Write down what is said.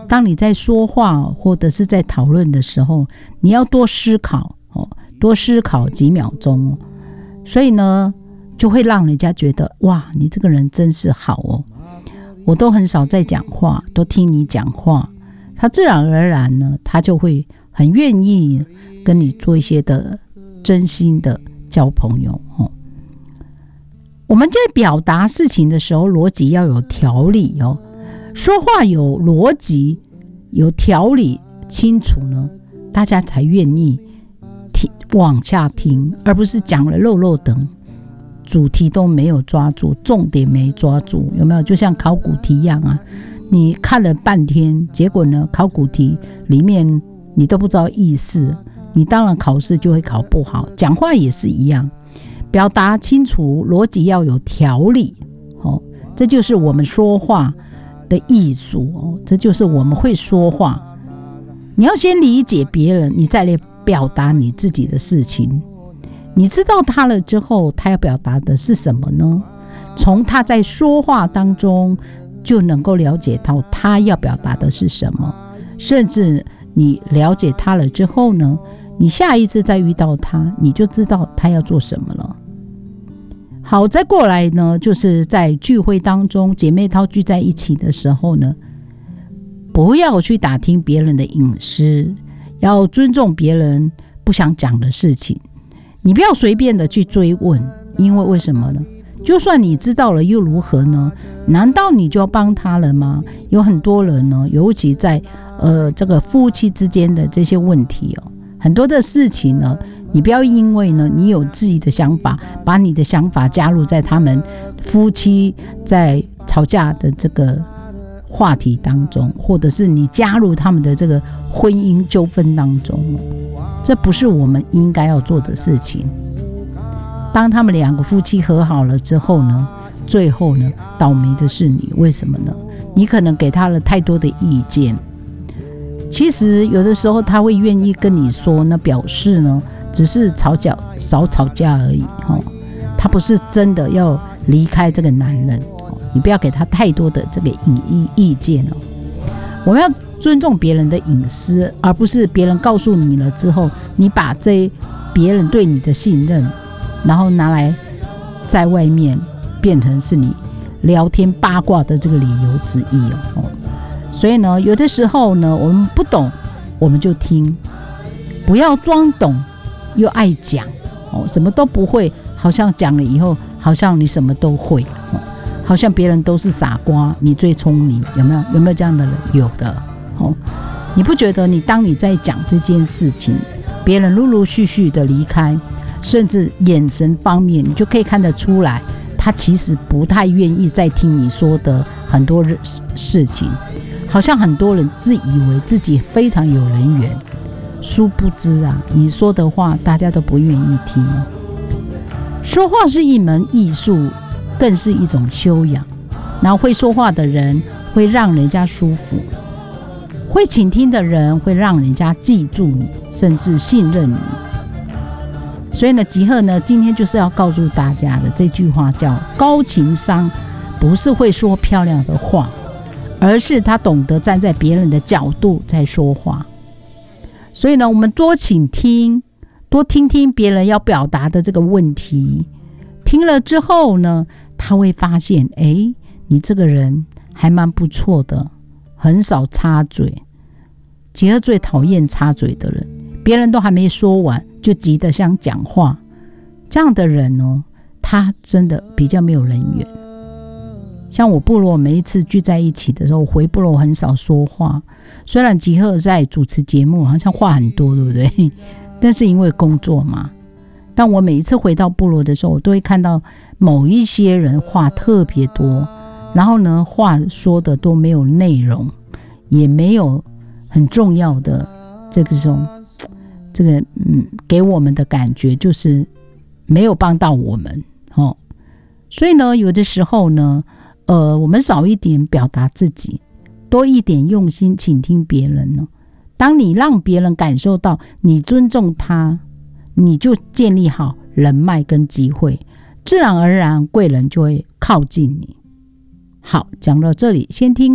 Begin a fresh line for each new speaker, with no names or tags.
当你在说话或者是在讨论的时候，你要多思考多思考几秒钟所以呢就会让人家觉得哇，你这个人真是好我都很少在讲话，都听你讲话，他自然而然呢，他就会很愿意跟你做一些的真心的交朋友我们在表达事情的时候，逻辑要有条理说话有逻辑有条理清楚呢，大家才愿意往下听，而不是讲了漏漏等，主题都没有抓住，重点没抓住，有没有？就像考古题一样你看了半天，结果呢考古题里面你都不知道意思，你当然考试就会考不好。讲话也是一样，表达清楚，逻辑要有条理这就是我们说话的艺术这就是我们会说话。你要先理解别人，你再来表达你自己的事情。你知道他了之后，他要表达的是什么呢？从他在说话当中就能够了解到他要表达的是什么，甚至你了解他了之后呢，你下一次再遇到他，你就知道他要做什么了。好，再过来呢，就是在聚会当中，姐妹淘聚在一起的时候呢，不要去打听别人的隐私，要尊重别人不想讲的事情，你不要随便的去追问，因为为什么呢？就算你知道了又如何呢？难道你就要帮他了吗？有很多人呢，尤其在这个夫妻之间的这些问题很多的事情呢，你不要因为呢你有自己的想法，把你的想法加入在他们夫妻在吵架的这个话题当中，或者是你加入他们的这个婚姻纠纷当中这不是我们应该要做的事情。当他们两个夫妻和好了之后呢，最后呢倒霉的是你，为什么呢？你可能给他了太多的意见，其实有的时候他会愿意跟你说呢，表示呢只是少吵架而已他不是真的要离开这个男人你不要给他太多的这个意见我们要尊重别人的隐私，而不是别人告诉你了之后，你把别人对你的信任然后拿来在外面变成是你聊天八卦的这个理由之一所以呢，有的时候呢，我们不懂我们就听，不要装懂又爱讲什么都不会，好像讲了以后好像你什么都会好像别人都是傻瓜，你最聪明，有没有这样的人？有的你不觉得当你在讲这件事情，别人陆陆续续的离开，甚至眼神方面你就可以看得出来，他其实不太愿意再听你说的很多事情，好像很多人自以为自己非常有人缘，殊不知你说的话大家都不愿意听说话是一门艺术，更是一种修养。然后会说话的人会让人家舒服，会倾听的人会让人家记住你，甚至信任你。所以呢，吉赫呢今天就是要告诉大家的这句话叫高情商，不是会说漂亮的话，而是他懂得站在别人的角度在说话。所以呢，我们多倾听，多听听别人要表达的这个问题，听了之后呢，他会发现你这个人还蛮不错的，很少插嘴。吉尔最讨厌插嘴的人，别人都还没说完就急得想讲话，这样的人他真的比较没有人缘。像我部落每一次聚在一起的时候，回部落很少说话，虽然吉赫在主持节目好像话很多，对不对？但是因为工作嘛，但我每一次回到部落的时候，我都会看到某一些人话特别多，然后呢话说的都没有内容，也没有很重要的这个给我们的感觉就是没有帮到我们所以呢，有的时候呢我们少一点表达自己，多一点用心倾听别人呢。当你让别人感受到你尊重他，你就建立好人脉跟机会，自然而然贵人就会靠近你。好，讲到这里，先听